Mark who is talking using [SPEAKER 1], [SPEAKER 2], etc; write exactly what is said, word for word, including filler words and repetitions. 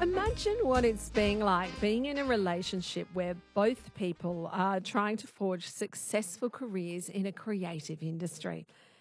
[SPEAKER 1] Imagine what it's being like being in a relationship where both people are trying to forge successful careers in a creative industry.